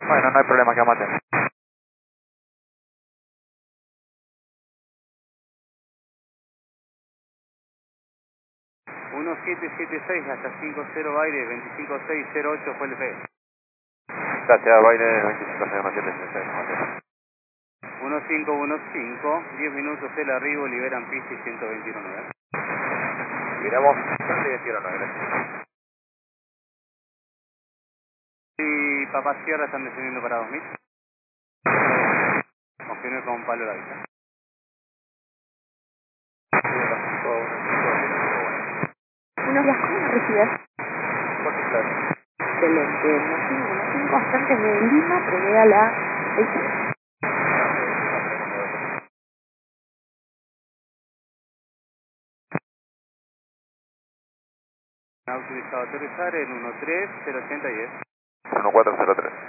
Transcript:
Bueno, no hay problema, que mate. 1776 hasta 50 Baile, 25608 fue el P. Gracias, Baile 25-17-16. 1515, 10 minutos el arribo, liberan pista y 121.9. Miramos, 121, gracias. Y Papá Sierra están descendiendo para 2000. Continúe con Pablo la vista. Buenos días, ¿cómo me recibes? Claro. Excelente. Nos tienen 5 constantes de Lima, primera la 6. Ha autorizado aterrizar en 1308010. 1403.